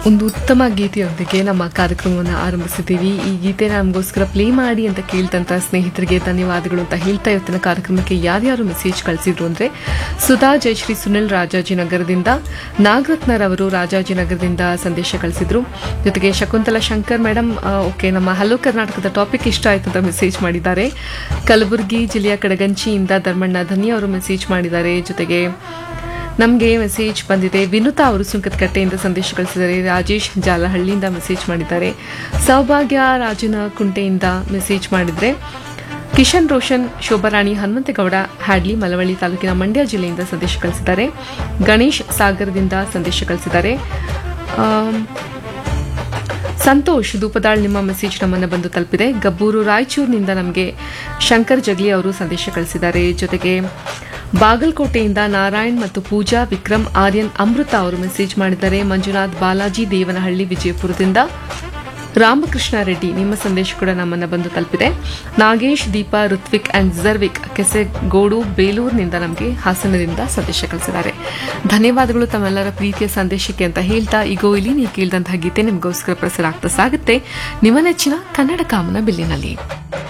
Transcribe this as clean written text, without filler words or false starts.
ಒಂದು ಉತ್ತಮ ಗೀತೆಯೊಂದಿಗೆ ನಮ್ಮ ಕಾರ್ಯಕ್ರಮವನ್ನು ಆರಂಭಿಸಿದ್ದೀವಿ. ಈ ಗೀತೆ ನಮಗೋಸ್ಕರ ಪ್ಲೇ ಮಾಡಿ ಅಂತ ಕೇಳ್ತಂತ ಸ್ನೇಹಿತರಿಗೆ ಧನ್ಯವಾದಗಳು ಅಂತ ಹೇಳ್ತಾ ಇವತ್ತಿನ ಕಾರ್ಯಕ್ರಮಕ್ಕೆ ಯಾರ್ಯಾರು ಮೆಸೇಜ್ ಕಳಿಸಿದ್ರು ಅಂದ್ರೆ ಸುಧಾ ಜಯಶ್ರೀ ಸುನಿಲ್ ರಾಜಾಜಿನಗರದಿಂದ, ನಾಗರತ್ನರವರು ರಾಜಾಜಿನಗರದಿಂದ ಸಂದೇಶ ಕಳಿಸಿದ್ರು. ಜೊತೆಗೆ ಶಕುಂತಲಾ ಶಂಕರ್ ಮೇಡಮ್ ಓಕೆ ನಮ್ಮ ಹಲೋ ಕರ್ನಾಟಕದ ಟಾಪಿಕ್ ಇಷ್ಟ ಆಯ್ತು ಅಂತ ಮೆಸೇಜ್ ಮಾಡಿದ್ದಾರೆ. ಕಲಬುರಗಿ ಜಿಲ್ಲೆಯ ಕಡಗಂಚಿಯಿಂದ ಧರ್ಮಣ್ಣ ಧನ್ಯ ಅವರು ಮೆಸೇಜ್ ಮಾಡಿದ್ದಾರೆ. ಜೊತೆಗೆ ನಮಗೆ ಮೆಸೇಜ್ ಬಂದಿದೆ. ವಿನುತಾ ಅವರು ಸುಂಕದಕಟ್ಟೆಯಿಂದ ಸಂದೇಶ ಕಳಿಸಿದ್ದಾರೆ. ರಾಜೇಶ್ ಜಾಲಹಳ್ಳಿಯಿಂದ ಮೆಸೇಜ್ ಮಾಡಿದ್ದಾರೆ. ಸೌಭಾಗ್ಯ ರಾಜನಕುಂಟೆಯಿಂದ ಮೆಸೇಜ್ ಮಾಡಿದ್ರೆ ಕಿಶನ್ ರೋಷನ್, ಶೋಭಾರಾಣಿ, ಹನುಮಂತೇಗೌಡ ಹ್ಯಾಡ್ಲಿ ಮಲವಳ್ಳಿ ತಾಲೂಕಿನ ಮಂಡ್ಯ ಜಿಲ್ಲೆಯಿಂದ ಸಂದೇಶ ಕಳಿಸಿದ್ದಾರೆ. ಗಣೇಶ್ ಸಾಗರದಿಂದ ಸಂದೇಶ ಕಳಿಸಿದ್ದಾರೆ. ಸಂತೋಷ್ ದೂಪದಾಳ್ ನಿಮ್ಮ ಮೆಸೇಜ್ ನಮ್ಮನ್ನು ಬಂದು ತಲುಪಿದೆ. ಗಬ್ಬೂರು ರಾಯಚೂರಿನಿಂದ ನಮಗೆ ಶಂಕರ್ ಜಗ್ಲಿ ಅವರು ಸಂದೇಶ ಕಳಿಸಿದ್ದಾರೆ. ಜೊತೆಗೆ ಬಾಗಲಕೋಟೆಯಿಂದ ನಾರಾಯಣ್ ಮತ್ತು ಪೂಜಾ, ವಿಕ್ರಮ್, ಆರ್ಯನ್, ಅಮೃತ ಅವರು ಮೆಸೇಜ್ ಮಾಡಿದ್ದಾರೆ. ಮಂಜುನಾಥ್ ಬಾಲಾಜಿ ದೇವನಹಳ್ಳಿ ವಿಜಯಪುರದಿಂದ, ರಾಮಕೃಷ್ಣ ರೆಡ್ಡಿ ನಿಮ್ಮ ಸಂದೇಶ ಕೂಡ ನಮ್ಮನ್ನು ಬಂದು ತಲುಪಿದೆ. ನಾಗೇಶ್, ದೀಪಾ, ಋತ್ವಿಕ್ ಅಂಡ್ ಜರ್ವಿಕ್ ಕೆಸೆಗೋಡು ಬೇಲೂರಿನಿಂದ ನಮಗೆ ಹಾಸನದಿಂದ ಸಂದೇಶ ಕಳಿಸಿದ್ದಾರೆ. ಧನ್ಯವಾದಗಳು ತಮ್ಮೆಲ್ಲರ ಪ್ರೀತಿಯ ಸಂದೇಶಕ್ಕೆ ಅಂತ ಹೇಳ್ತಾ ಈಗೋ ಇಲ್ಲಿ ನೀವು ಕೇಳಿದಂತಹ ಗೀತೆ ನಿಮಗೋಸ್ಕರ ಪ್ರಸಾರ ಆಗ್ತಾ ಸಾಗುತ್ತೆ ನಿಮ್ಮ ನೆಚ್ಚಿನ ಕನ್ನಡ ಕಾಮನ ಬಿಲ್ಲಿನಲ್ಲಿ.